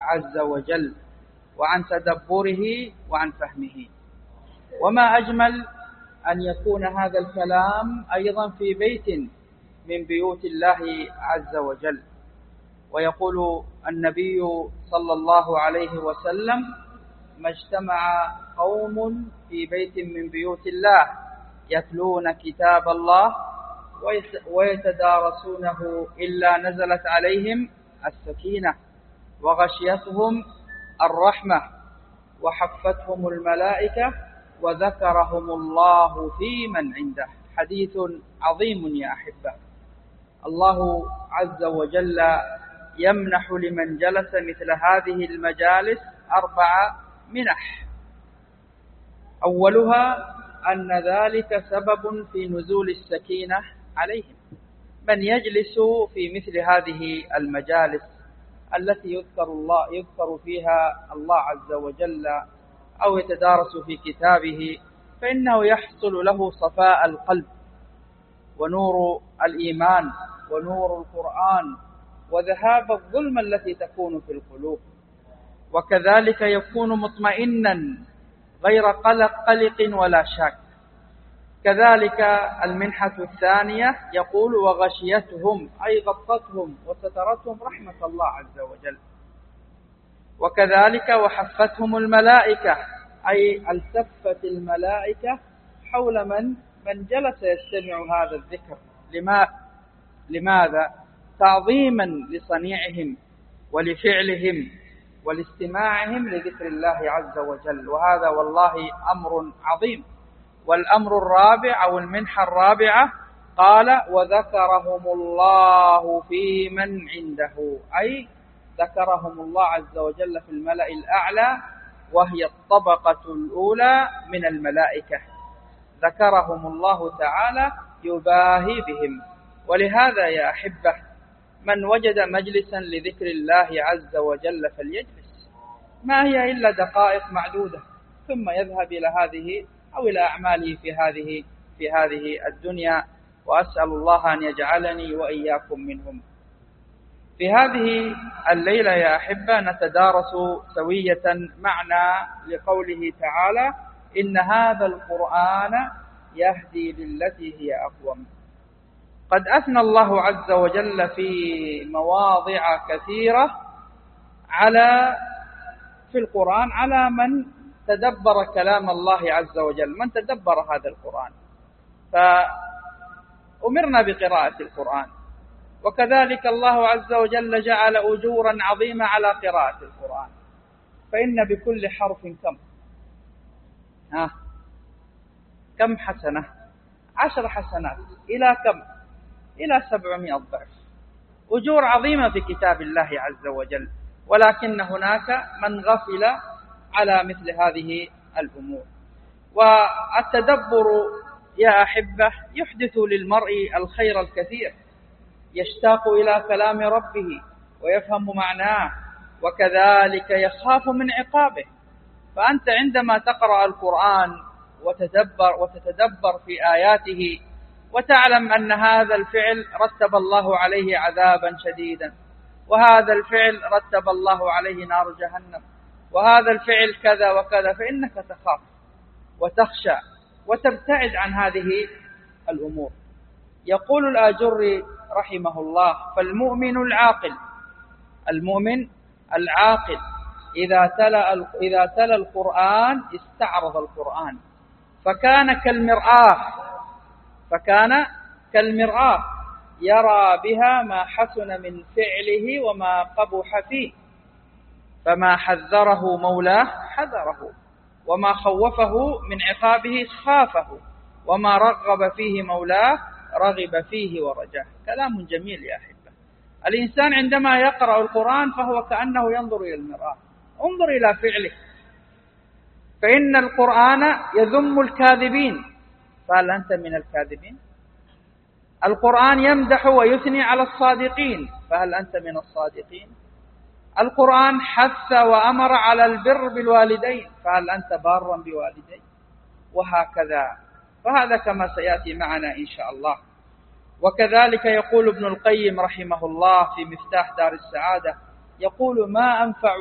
عز وجل وعن تدبره وعن فهمه. وما أجمل أن يكون هذا الكلام أيضا في بيت من بيوت الله عز وجل. ويقول النبي صلى الله عليه وسلم: ما اجتمع قوم في بيت من بيوت الله يتلون كتاب الله ويتدارسونه إلا نزلت عليهم السكينة وغشيتهم الرحمة وحفتهم الملائكة وذكرهم الله في من عنده. حديث عظيم يا أحبة. الله عز وجل يمنح لمن جلس مثل هذه المجالس 4 منح. أولها أن ذلك سبب في نزول السكينة عليهم. من يجلس في مثل هذه المجالس التي يذكر فيها الله عز وجل أو يتدارس في كتابه، فإنه يحصل له صفاء القلب ونور الإيمان ونور القرآن وذهاب الظلم التي تكون في القلوب، وكذلك يكون مطمئنا غير قلق ولا شاك. كذلك المنحة الثانية يقول: وغشيتهم، أي غطتهم وسترتهم رحمة الله عز وجل. وكذلك وحفتهم الملائكة، أي التفت الملائكة حول من جلس يستمع هذا الذكر. لماذا؟ تعظيما لصنيعهم ولفعلهم ولاستماعهم لذكر الله عز وجل. وهذا والله أمر عظيم. والأمر الرابع أو المنحة الرابعة قال: وذكرهم الله في من عنده، أي ذكرهم الله عز وجل في الملأ الأعلى، وهي الطبقة الأولى من الملائكة. ذكرهم الله تعالى يباهي بهم. ولهذا يا أحبة، من وجد مجلسا لذكر الله عز وجل فليجلس، ما هي إلا دقائق معدودة، ثم يذهب إلى هذه أو إلى أعماله في هذه الدنيا. وأسأل الله أن يجعلني وإياكم منهم. في هذه الليلة يا أحبة نتدارس سوية معنى لقوله تعالى: إن هذا القرآن يهدي للتي هي أقوم. قد أثنى الله عز وجل في مواضع كثيرة في القرآن على من تدبر كلام الله عز وجل، من تدبر هذا القرآن. فأمرنا بقراءة القرآن، وكذلك الله عز وجل جعل أجورا عظيمة على قراءة القرآن. فإن بكل حرف كم حسنة؟ 10 حسنات. إلى كم؟ إلى 700 ضعف. أجور عظيمة في كتاب الله عز وجل. ولكن هناك من غفل على مثل هذه الأمور. والتدبر يا أحبة يحدث للمرء الخير الكثير، يشتاق إلى كلام ربه ويفهم معناه، وكذلك يخاف من عقابه. فأنت عندما تقرأ القرآن وتتدبر في آياته وتعلم أن هذا الفعل رتب الله عليه عذابا شديدا، وهذا الفعل رتب الله عليه نار جهنم، وهذا الفعل كذا وكذا، فإنك تخاف وتخشى وتبتعد عن هذه الأمور. يقول الآجري رحمه الله: فالمؤمن العاقل إذا تلا القرآن استعرض القرآن فكان كالمرآة يرى بها ما حسن من فعله وما قبح فيه، فما حذره مولاه حذره، وما خوفه من عقابه خافه، وما رغب فيه مولاه رغب فيه ورجاه. كلام جميل يا أحبة. الإنسان عندما يقرأ القرآن فهو كأنه ينظر إلى المرآة. انظر إلى فعله، فإن القرآن يذم الكاذبين، فهل أنت من الكاذبين؟ القرآن يمدح ويثني على الصادقين، فهل أنت من الصادقين؟ القرآن حث وأمر على البر بالوالدين، فهل أنت بارا بوالدين؟ وهكذا. فهذا كما سيأتي معنا إن شاء الله. وكذلك يقول ابن القيم رحمه الله في مفتاح دار السعادة، يقول: ما أنفع